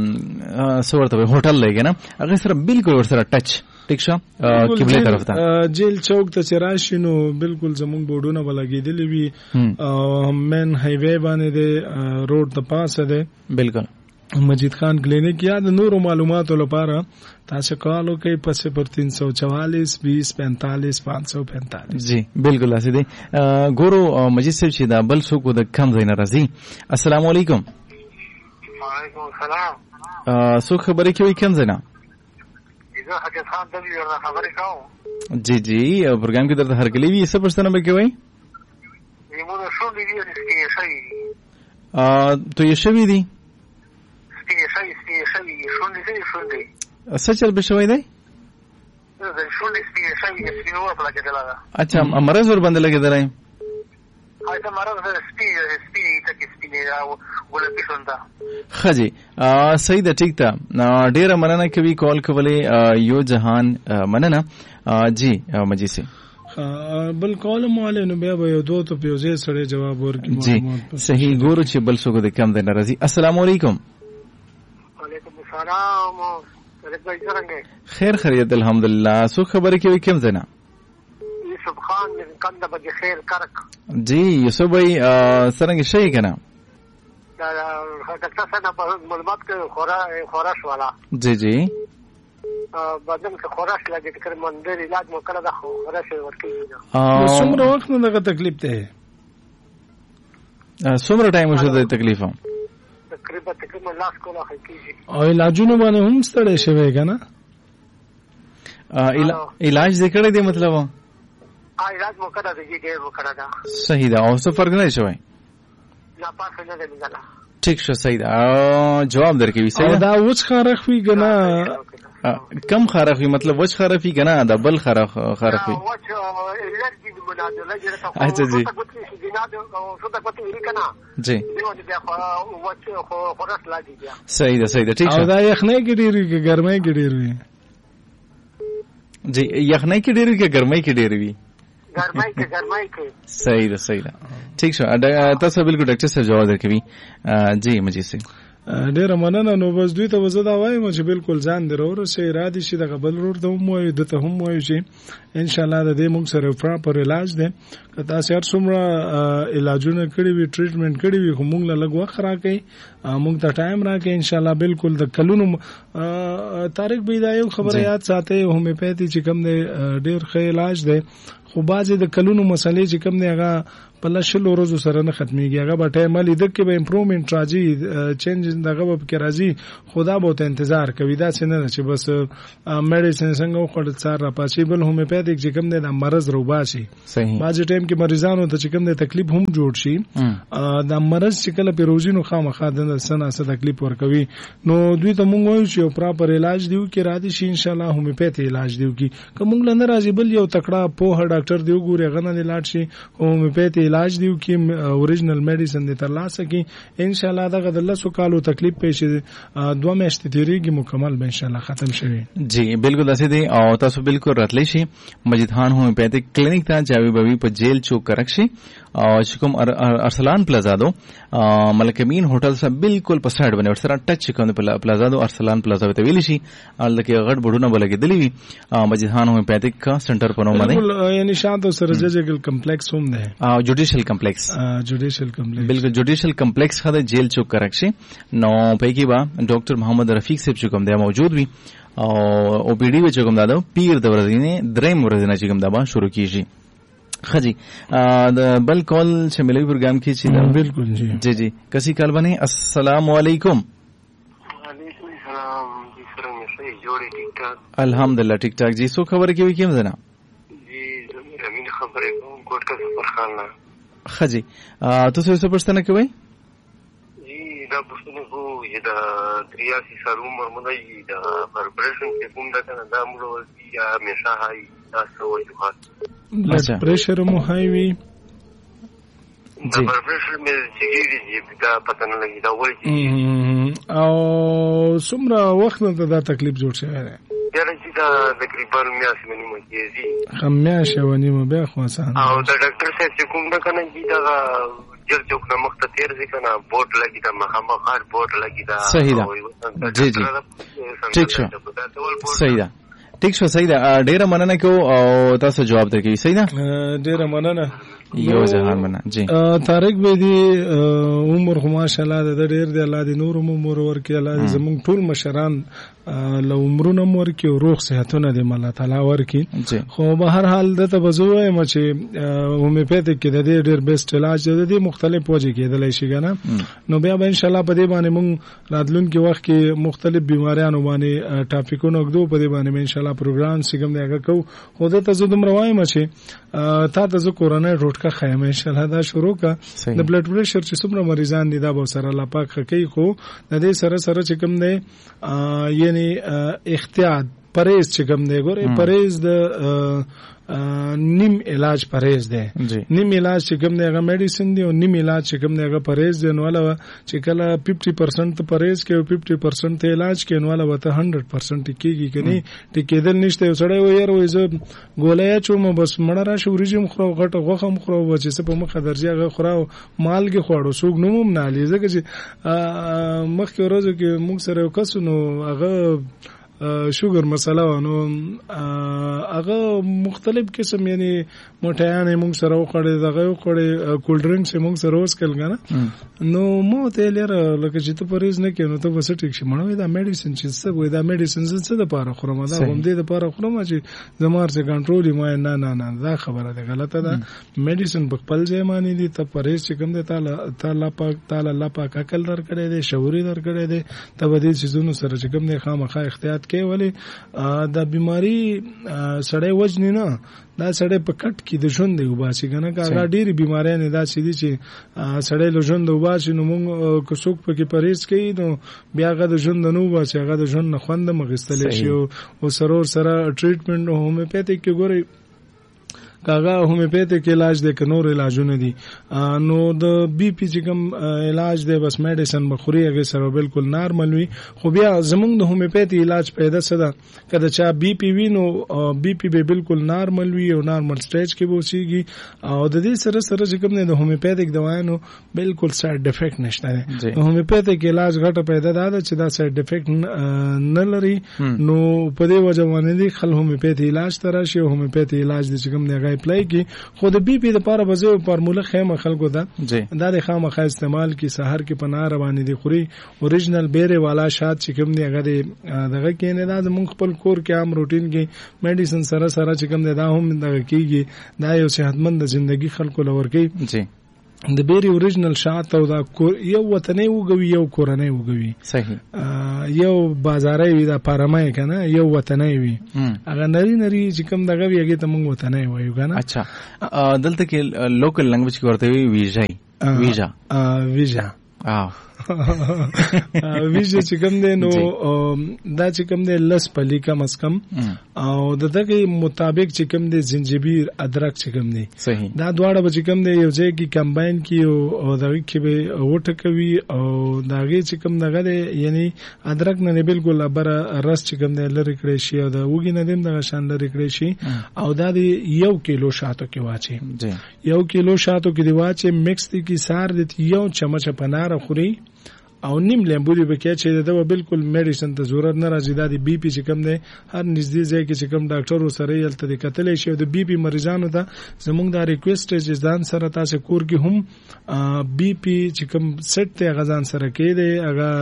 څه ورته هوټل دی که نه هغې سره بالکل ورسره ټچ ټیک شه قبله طرف ته جیل چوک ته چې راشي نو بالکل زمونږ بورډونه به لګېدلي وي او مین هایوے باندې دی روډ د پاسه دی بالکل مجید خان کلینیک. یا د نورو معلوماتو لپاره تاسو کال وکړئ په صفر تین سو چوالیس بیس پینتالیس پانچ سو پینتالیس. جی بالکل داسې دی. ګورو مجید صاحب چې دا بل څوک د کم ځای نه راځي. السلام علیکم. وعلیکم السلام. څوک خبرې کوي کم ځای نه؟ زه حاجت خان دلوي ورته خبرې کوم. جی جی پروګرام کې درته هرکلی وي څه پوښتنه به کوئ؟ زموږ شونډې دي سپینې شوي دي. تویې شوي دي؟ سپینې شوي سپینې شوي دي شونډې ځینې شونډې. څه چل به شوی دی؟ شونډې سپینې شوي دي سپینه ور په لګېدله ده. اچھا مرض ورباندې لګېدلی؟ هلته مرض سپینې سپینې ټکې سپینې ګلابي شونډه. ښه جی صحیح ده ټیک ده. ډېره مننه کوي کال کولی یو جهان مننه. جی مجید صاحب بل کول مواله نو بیا به یو دوه ته پیوځي سره جواب ورکړي. جی صحیح ګورو چې بل څوک د کم د ناراضي. السلام علیکم. وعلیکم السلام. څنګه خیر خیریت الحمدلله. سو خبره کې کوم ځای نه؟ یوسف خان کنده بجې خیر کرک. جی یوسف بھائی څنګه شي کنه؟ دا ډاکټر صاحب په معلومات کې خورا خورش والا. جی جی بدن کې خورش لګي چې مندر علاج مو کړه دا خورش ورکړي. نو څومره وخت نه دغه تکلیف ته؟ څومره ټایم شو د تکلیف؟ تقریبا تقریبا لاس کوله کیږي. او علاجونه باندې هم ستړی شوی کنه؟ علاج دې کړی دی مطلب؟ ا علاج مو کړه دی ډېر مو کړه دا. صحیح ده. او څه فرق نه شوی؟ نه پاسه نه دی مګلا. ٹھیک شو صحیح ده. جواب درکوي. صحیح دا وڅ خارخ وی کنه؟ کم خارخ وی مطلب وڅ خارخ وی کنه دا بل خارخ خارخ وی؟ وڅ الرجی د منادله جره. اچھا جی جی صحیح ده صحیح ده. ٹھیک او دا یخنۍ کې ډېر وي که ګرمۍ کې ډېر وي؟ جی یخنۍ کې ډېر وي که ګرمۍ کې ډېر وي؟ ګرمۍ کې ګرمۍ کې. صحیح ده صحیح ده. ٹھیک شو. تاسو بالکل ډاکټر صاحب جواب درکوي. جی مجید صاحب ډیره مننه. نو بس دوی ته وزه دا وایم چې بالکل ځان درور سي ارادي شي د قبل ورور ته هم وایي د ته هم وایي چې ان شاء الله د دې موږ سره پراپر علاج دی. که تاسو هر څومره علاجونه کړی وي ټریټمنټ کړی وي خو موږ له لږ وخت راکړئ موږ ته ټایم راکړئ ان شاء الله بالکل د کلونو طارق بھائی دا یو خبره یاد ساتئ هومیوپیتي چې کوم دی ډیر ښه علاج دی خو بعضې د کلونو مسلې چې کوم دی هغه په لشلو ورځو سره نه ختمېږي. هغه به ټایم هلي ده کې به امپرومنټ راځي چینج دغه به پکې راځي خو دا به ورته انتظار کوي. داسې نه ده چې بس میډیسن څنګه وخوړل سار راپاڅي. بل هومیوپیتیک چې کوم دی دا مرض روباسي. بعضې ټایم کې مریضانو ته چې کوم دی تکلیف هم جوړ شي دا مرض چې کله پې روزي نو خامخا دنده څه نه څه تکلیف ورکوي. نو دوی ته مونږ وایو چې یو پراپر علاج دی وکړي را دي شي ان شاء الله هومیوپیتي علاج دی وکړي. که مونږ له نه راځي بل یو تکړه پوهه ډاکټر دی وګوري هغه نه دې لاړ شي هومیوپیتي علاج دی وکړي اوریجنل میډیسن دې ترلاسه کړي ان شاء الله دغه د لسو کالو تکلیف پېښې دوه میاشتې تېرېږي مکمل به ان شاء الله ختم شوي. جی بالکل داسې دی. او تاسو بالکل راتلی شي مجید خان هومیوپیتیک کلینک ته جاوی بوي په جیل چوک کرک شي او چې کوم ارسلان پلازا دو ملک امین هوټل سره بالکل په سایډ باندې ورسره ټچ کوم پلازا دو ارسلان پلازا ته ویل شي الکه غټ بډونه بلګېدلی وي مجید خان هومیوپیتیک کا سنټر په نوم باندې یعنی شاته سره ججګل کمپلیکس هم ده او جوډیشل کمپلیکس جوډیشل کمپلیکس بالکل جوډیشل کمپلیکس خاله جیل چوک کرک شي. نو په کې با ډاکټر محمد رفیق صاحب چې کوم دی موجود وي او او پی ډی و چې کوم دا پیر د ورځې نه درېم ورځې نه چې کوم دا شروع کیږي. خجی د بل کال شاملوي پروګرام کې چې بالکل جی جی جی کسي کال باندې السلام علیکم. وعلیکم السلام. جی څنګه یې جوړې ټیک ټاک؟ الحمدلله ټیک ټاک. جی سو خبره کوي کوم زنه؟ جی زمير امین خبره کوم کوټ کا سفر خان نه. خجی تاسو څه پوښتنه کوئ؟ جی دا پوښتنه کو چې دا تریاسي سال عمر مونږ دا پرپریشن کې کوم دا کنه دا موږ یا همیشه هاي تاسو وایو بلډ پریشر مو هاي وي دا پرپریشن مې چې دا پته نه لګي دا وایي او څومره وخت نه دا تکلیف جوړ شوی دی؟ دا چې دا تقریبا میاشت ونیمه کېږي. ښه میاشت ونیمه بیا خو اسانه. او دا ډاکټر صاحب چې کوم دا کنه چې دا جل چوک نه مخته تیر ځي کنه بوټ لګي دا مخامخ هر بوټ لګي دا صحیح ده. جی جی ټیک شو صحیح ده ټیک شو صحیح ده. ډیره مننه کو او تاسو جواب درکوي. صحیح ده ډیره مننه یو ځهان مننه. جی طارق به دی عمر خو ماشاءالله د ډیر دی الله دې نور عمر ورکړي الله دې زموږ ټول مشران له عمرونه ورکړي او روغ صحتونه دې الله تعالی ورکړي. خو به هر حال دته بزو وایم چې هومیوپیتیک کې د دې ډیر بیسټ علاج د دې مختلف وجې کېدلی شي کنه. نو بیا به ان شاء الله په دې باندې موږ راتلونکي وخت کې مختلف بیماریانو باندې ټاپکونه وګدو په دې باندې ان شاء الله پروګرام سیګم دی هغه کو خو دته زه دومره وایم چې تا ته زه کورونه روټکا خایم ان شاء الله دا شروع کا د بلډ پریشر چې څومره مریضان دي دا به سره الله پاک خکې خو د دې سره سره چې کوم دی یعنی احتیاط پرهیز چې کوم دی ګوره پرهیز د نیم علاج پرهیز دی نیم علاج چې کوم دی هغه میډیسن دی او نیم علاج چې کوم دی هغه پرهیز دی نو علاوه چې کله پچاس پرسنٹ پرهیز کوي او پچاس پرسنٹ ته علاج کوي نو علاوه ته سو پرسنٹ کیږي کني ټیکېدل نشته یو سړی وایي وایي زه ګولۍ چوم بس مړه راشي ورجم خورو غټه غوخه مخرو و چې په مخه درځي هغه خورو مالګي خوړو سوق نوم نه علي ځکه چې مخکې ورځو کې موږ سره یو کس نو هغه شوګر مساله نو هغه مختلف قسم یعنی موټیان موږ سره وخړې دغه وخړې کول ډرینګس موږ سره وسکل غنه نو مو ته لره لکه چې ته پریز نه کینو ته وسه ټیک شي مړوي دا میډیسن چې څه وای دا میډیسن څه د پاره خورم دا هم دې د پاره خورم چې زمار څخه کنټرول ما نه نه نه دا خبره ده غلطه ده میډیسن په خپل ځای معنی دي ته پریز چې کوم دې تعالی تعالی پاک تعالی الله پاک عقل در کړی دی شعور در کړی دی ته به دې چیزونو سره چې کوم دې خامخا احتیاط کوي ولی دا بیماری سړی وجنی نه دا سړی په کټ کې د ژوند دی وباسي کنه کاغه ډېری بیماری نه دا سړي چې سړی له ژوند وباسي نو موږ کو څوک پکې پرهیز کوي نو بیا هغه د ژوند نه وباسي هغه د ژوند نه خوند مغستل شي او سرور سره ټریټمنټ هومیوپیتیک کې ګوري کاغه هومیوپیتیک علاج دی که نور علاجونه دي نو د بی پی چې کوم علاج دی بس میډیسن بخوري هغه سره بالکل نارمل وي خو بیا زمونږ د هومیوپیتیک علاج پیدا سده کله چا بی پی وي نو بی پی به بالکل نارمل وي او نارمل سټیج کې وسیږي او د دې سره سره چې کوم د هومیوپیتیک دوايانو بالکل سایډ افیکټ نشته دی هومیوپیتیک علاج غټه پیدا ده چې دا سایډ افیکټ نه لري نو په دې وجه باندې خل هومیوپیتیک علاج تر شي هومیوپیتیک علاج د چې کوم دی اپلای کی خو د بی پی د پاره بزو فارموله خیمه خلکو ده دا د خامخا استعمال کی سحر کې پناه روانې دي خوري اوریجنل بیره والا شات چې کوم دی هغه دغه کې نه دا مونږ خپل کور کې عام روټین کې میډیسن سره سره چې کوم دی دا هم دغه کیږي دا یو صحتمند ژوندۍ خلکو لور کوي جی د بیری اوریجنل شات او دا یو وطني وګوي یو کورنۍ وګوي صحیح یو بازاري وي دا پارمای کنه یو وطني وي هغه نری نری چې کوم دغه ویږي ته موږ وطني وایو کنه اچھا دلته کې لوکل لنګویج کې ورته وی ویژه ویژه ویژه اه ویژه چې کوم دی نو دا چې کوم دی لس پلی کم از کم او د دغه مطابق چې کوم دی زنجبیل ادرک چې کوم دی صحیح دا دواړه به چې کوم دی یو ځای کې کمباین کی او دغه کې به وټکوي او داغه چې کوم دغه دی یعنی ادرک نه بالکل بره رس چې کوم دی لری کړی شي او د وګی نه دیم دغه شان لری کړی شي او دا دی یو کیلو شاتو کې واچي یو کیلو شاتو کې دی واچي مکس دی کی سار دی یو چمچ پنار خوري او نیم لیمبو دی بکې چې دا بالکل میډیسن ته ضرورت نه راځي دا دی بی پی چې کم دی هر نږدې ځای کې چې کم ډاکټر سره یې تل کتلې شي د بی پی مریضانو ته زموږ دا ریکوست چې ځان سره تاسو کور کې هم بی پی چې کم سیټ ته غزان سره کې دی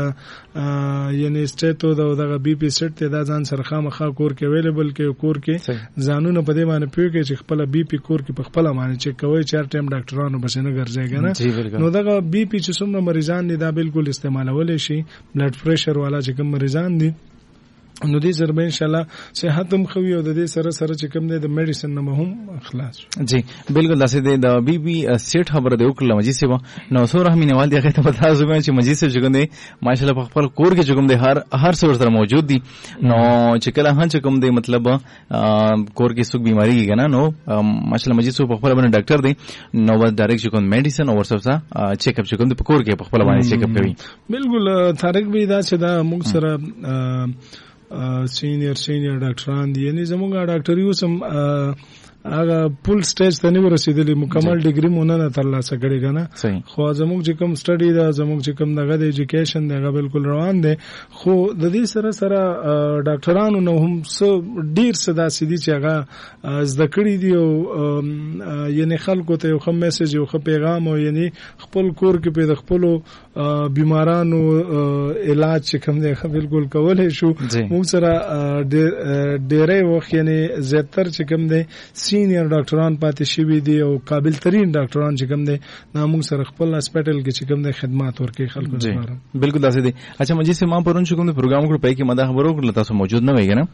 هغه یعنی سټیټو دا بی پی سیټ ته دا ځان سره خامخا کور کې اویلیبل کې کور کې ځانونه په دې باندې پیوږي چې خپل بی پی کور کې په خپل باندې چک کوي چار ټایم ډاکټرانو بس نه ګرځي کنه نو دا بی پی چې څومره مریضان دي دا بالکل استعمالول شي بلډ پریشر والا چې کوم مریضان دي نو دې سره به ان شاء الله صحت هم خوي او د دې سره سره چې کوم د میډیسن نه هم خلاص جی بالکل داسې د بی بی سیټ خبره دی وکړه مجید سیوا نو سو رحمینه وال دی هغه ته پتا زما چې مجید سیټ څنګه دی ماشاءالله په خپل کور کې کوم دی هر هر څور سره موجود دي نو چې کله هان چې کوم دی مطلب کور کې څوک بیماری کیږي نه نو ماشاءالله مجید سو په خپل باندې ډاکټر دی نو ور ډایرکټ کوم میډیسن او ورسره چیک اپ چې کوم دی په کور کې په خپل باندې چیک اپ کوي بالکل طارق به دا چې دا موږ سره سینیئر سینیئر ډاکټران دي یعنی زموږه ډاکټر یو سم هغه پول سټیج ته نه ورسېدلی مکمل ډیګري مونږ نه ترلاسه کړی کنه خو زموږ چې کوم سټډي دا زموږ چې کوم دغه د ایجوکیشن دغه بالکل روان دي خو د دې سره سره ډاکټرانو نو هم څو ډیر صدا سيدي چې هغه زده کړی دي او یعنی خلکو ته یو خم میسج یو خم پیغام او یعنی خپل کور کې په خپل بیمارانو علاج چې کوم دی بالکل کولای شو موږ سره ډېرې وخت یعنی زیاتر چې کوم دی سینیئر ډاکټران پاتې شوي دي او قابل ترين ډاکټران چې کوم دي نو موږ سره خپل هسپټل کې چې کوم دي خدمات ورکړي خلکو لپاره بالکل داسې دي اچھا مجید سے ما پرون چې کوم پروګرام کړو پای کې مده خبرو کړل تاسو موجود نه وای کنه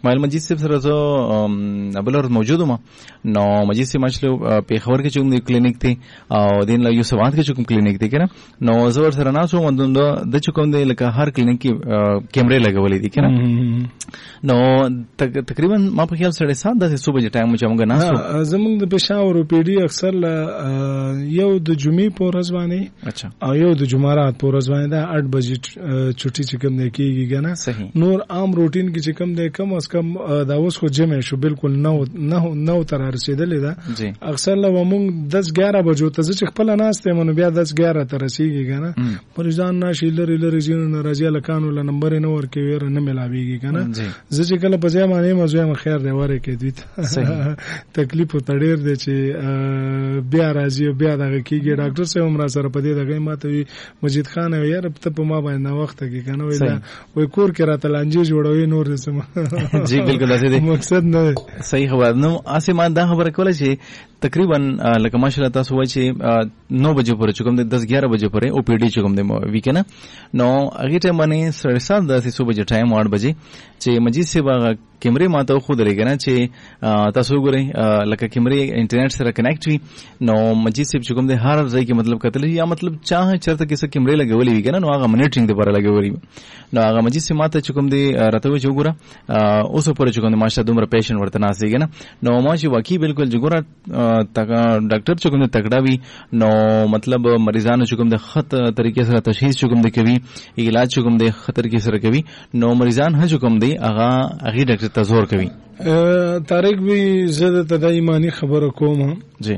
مایل مجید صاحب سره زه بل ورځ موجود وم نو مجید صاحب ماشله پیښور کې چې کوم کلینیک دی او دین لا یو سواد کې چې کوم کلینیک دی کنه نو زه ور سره ناسو مندوند د چې کوم دی لکه هر کلینیک کې کیمرې لګولې دي کنه نو تقریبا ما په خیال سره سات داسې صبح چې ټایم چې موږ ناسو زمونږ د پېښور او پی ډي اکثر یو د جمعې په ورځ باندې اچھا او یو د جمعرات په ورځ باندې دا اټ بجې چټي چې کوم دی کېږي کنه نور عام روټین کې چې کوم دی کم از کم دا اوس خو جمع شو بالکل نو نه نو تر رسیدلې ده اکثر له موږ دس ګیاره بجو ته چې خپل ناشته مونږ بیا دس ګیاره تر رسیږي کنه پرځان ناشې لري لري جن راځي لکانو ل نمبر نه ورکې ور نه ملاويږي کنه زه چې کله په ځای باندې مزه مخیر دی وره کې دوی تکلیف تړیر دی چې بیا راځي بیا دغه کېږي ډاکټر صاحب هم را سره په دې دغه ماته وی مجید خان یار ته په ما باندې وخت کې کنه وی دا وی کور کې راته لانجې جوړوي نور سم جی بالکل داسې دی مقصد نه صحیح خبر نو اسمان دا خبره کوله چې تقریبا لکه ماشاءالله تاسو وایي چې نو بجې پورې چکم دی دس ګیاره بجې پورې او پی ډي چکم دی وی کنه نو هغه ټایم باندې سره سات داسې صبح بجې ټایم آठ بجې چې مجید سے باغ کیمرې ماته خو درې کنه چې تاسو ګورئ لکه کیمرې انټرنیټ سره کنیکټ وي نو مجید سے چکم دی هر ځای کې مطلب کتل یا مطلب چا چرته کې څه کیمرې لګولې وی کنه نو هغه منیټرینګ لپاره لګولې نو هغه مجید سے ماته چکم دی راته و چې وګوره اوس پورې چکم دی ماشاءالله دومره پیشنټ ورته ناسي کنه نو ما چې واقعي بالکل جګوره ډاکټر چکم دی تکړه وي نو مطلب مریضانو چکم دی خط طریقې سره تشخیص چکم دی کوي علاج چکم دی خطر کې سره کوي نو مریضان هڅه کوم دی هغه هغه ډاکټر ته زور کوي طارق وی زه ته د ایمانی خبره کوم جی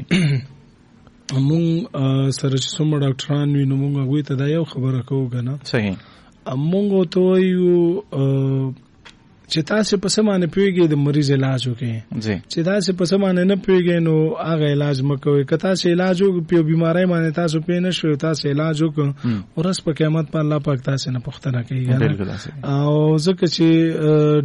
مونږ سره چې څومره ډاکټران وي نو مونږ هغوی ته دا یو خبره کوو که نه صحیح مونږ ته وایو چې تاسو په سمانه پیږئ د مریض علاج وکړئ چې تاسو په سمانه نه پیږئ نو هغه علاج مکوئ که تاسو علاج وکړئ په بیماری باندې تاسو پې نه شوئ تاسو علاج وکړئ ورځ په قیامت په الله پاک تاسو نه پوښتنه کوي او ځکه چې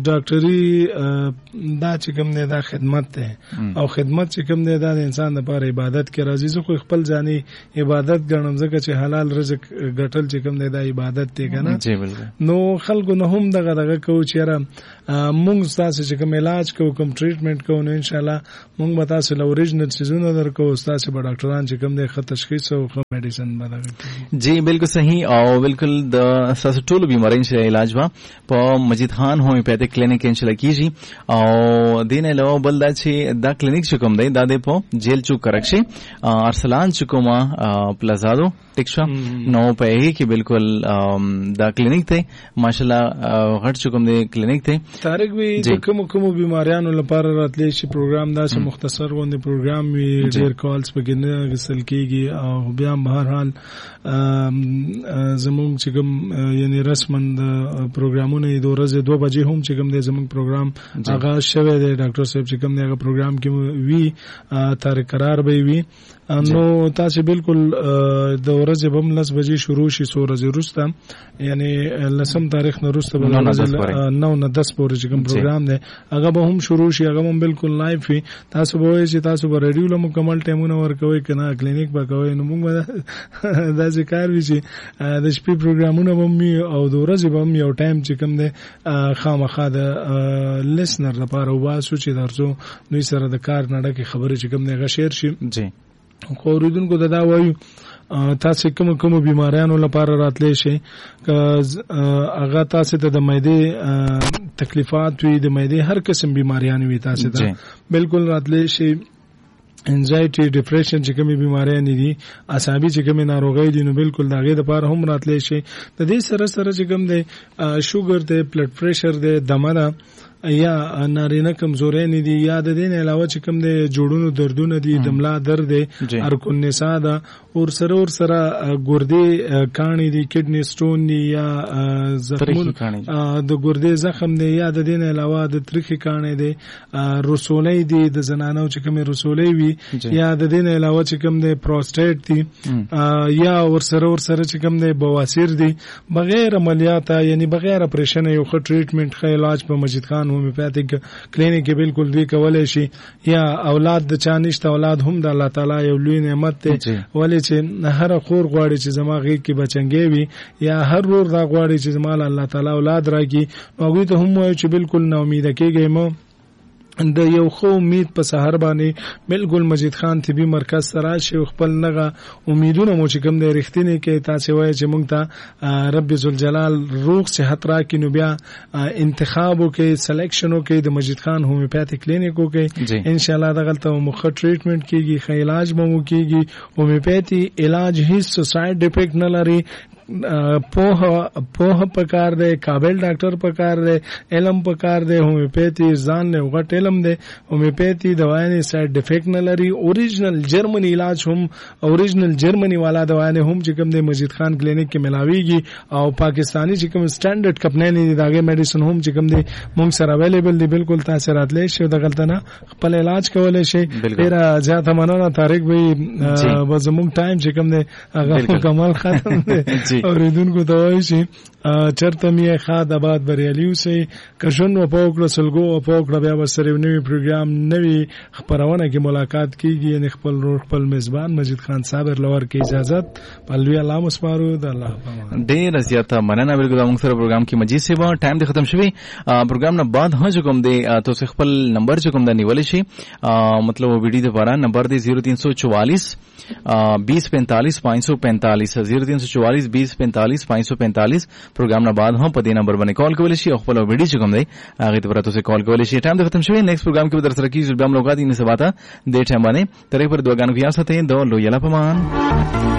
ډاکټري دا چې کوم دی دا خدمت دی او خدمت چې کوم دی دا د انسان لپاره عبادت کې راځي زه خو خپل ځاني عبادت ګڼم ځکه چې حلال رزق ګټل چې کوم دی دا عبادت دی که نه نو خلکو نه هم دغه دغه کوو چې یاره مونږ تاسو چې کوم علاج کوو کوم ټریټمنټ کوو نو ان شاء الله مونږ به تاسو له اوریجنل چیزونو درکو تاسو به ډاکټران چې کوم دی ښه تشخیص او ښه میډیسن به درکړي جی بالکل صحیح او بالکل د تاسو ټولو بیماریو چې علاج وا په مجید خان هومیوپیتھک کلینیک ان شاء الله کیږي او دین علاوه بل دا چې دا کلینیک چې کوم دی دا د په جیل چوک کرکشي ارسلان چې کومه پلازادو ټیکشا نو په هغه کې بالکل دا کلینیک دی ماشاءالله غټ چې کوم دی کلینیک دی طارق وی د کوم کوم بیماریانو لپاره راتلی شي پروګرام دا چې مختصر غونډه پروګرام وی ډیر کالز په کې نه غسل کیږي او بیا په هر حال زموږ چې کوم یعنی رسمن د پروګرامونه د ورځې دوه بجې هم چې کوم دی زموږ پروګرام هغه شوه دی ډاکټر صاحب چې کوم دی هغه پروګرام کې وی تاریخ قرار به وي نو تاسو بالکل د ورځې بم لس بجې شروع شي څو ورځې وروسته یعنی لسم تاریخ نه وروسته به نو نه دس پورې چې کوم پروګرام دی هغه به هم شروع شي هغه هم بالکل لایو وي تاسو به وایئ چې تاسو به ریډیو له مکمل ټایمونه ورکوئ که نه کلینیک به کوئ نو موږ به داسې کار وي چې د شپې پروګرامونه به هم وي او د ورځې به هم یو ټایم چې کوم دی خامخا د لیسنر لپاره وباسو چې درڅو دوی سره د کار نه ډکې خبرې چې کوم دی هغه شیر شي جی خو اوریدونکو ته دا وایو تاسو کوم کوم بیماریانو لپاره راتلی شي هغه تاسو ته د معدې تکلیفات وي د معدې هر قسم بیماریان وي تاسو ته بالکل راتلی شي انزایټي ډیپریشن چې کومې بیماریان دي اعصابي چې کومې ناروغۍ دي نو بالکل د هغې دپاره هم راتلی شي د دې سره سره چې کوم دی شوګر دی بلډ پریشر دی دمه ده یا نارینه کمزوري نه دي یا د دې نه علاوه چې کوم د جوړونو دردونه دي د ملا درد دی ارکون نسا ده اور سره اور سره ګردې کاڼي دي کډنی سټون دي یا زخمونه د ګردې زخم دی یا د دې نه علاوه د تریخي کاڼي دي رسولې دي د زنانو چې کومې رسولې وي یا د دې نه علاوه چې کوم د پروستیټ دي یا اور سره اور سره چې کوم د بواسیر دي بغیر عملیات یعنی بغیر اپریشن یو ښه ټریټمنټ ښه علاج په مجید خان هومیوپاتیک کلینیک کې بالکل دوی کولای شي. یا اولاد د چا نشته، اولاد هم د الله تعالی یو لوی نعمت دی، ولې چې هر خور غواړي چې زما غېږ کې بچنګي وي، یا هر ورور دا غواړي چې زما الله تعالی اولاد راکړي. هغوی ته هم وایو چې بالکل نا امیده کېږئ مه. د یو خو امید په سحر باندې بالکل مجید خان طبي مرکز سره شي خپل نغه امیدونه مو چې کوم د رښتینی کې تاسو وایي چې مونږ ته رب ذوالجلال روغ صحت راکړي، نو بیا انتخاب وکړي، سلیکشن وکړي د مجید خان هومیوپاتیک کلینیک وکړي. ان شاء الله دغه ته مخ ټریټمنټ کیږي، خې علاج مو کیږي. هومیوپاتی علاج هیڅ ساید افیکټ نه لري. پوه پوه پکار دی، قابل ډاکټر پکار دی، علم پکار دی. هومیوپاتی ځان نه وغټ علم دی. هومیوپاتی دوايانې ساید افیکټ نه لري. اوریجنل جرمني علاج هم، اوریجنل جرمني والا دوايانې هم چې کوم د مجید خان کلینیک کې ملاويږي، او پاکستانی چې کوم سټانډرډ کمپنۍ دي داګه میډیسن هم چې کوم دي مونږ سره اویلیبل دي. بالکل تاسو راتلی شئ د غلطنه خپل علاج کولای شئ. ډیر زیات مننه طارق بھائی، زموږ ټایم چې کوم دی هغه مکمل ختم دی. اوریدونکو ته وایي چې چرته می خاد آباد بریالي اوسئ. که ژوند و پوکړه سلګو و پوکړه بیا به سره نوی پروګرام نوی خبرونه کې ملاقات کیږي. یعنی خپل روح خپل میزبان مجید خان صابر لور کې اجازت پلوی الله مسپارو د الله په ډیر زیاته مننه. بالکل موږ سره پروګرام کې مجید سیوا ټایم دی ختم شوی. پروګرام نه بعد ها جو کوم دی تاسو خپل نمبر جو کوم د نیول شي، مطلب ویډیو د بارا نمبر دی زیرو تین سو چوالیس بیس پینتالیس پانچ سو پینتالیس زیرو تین سو چوالیس بیس پینتالیس پانچ سو پینتالیس. پروګرام نه بعد هم په دې نمبر باندې کال کولای شي او خپل ویډیو چې کوم دی هغه ته پرته سره کال کولای شي. ټایم د ختم شوی. نیکسٹ پروګرام کې به در سره کیږي بیا ملاقات یې نه سباته د ټایم باندې ترې پر دوه غانو کې آسته د لو یلا پمان.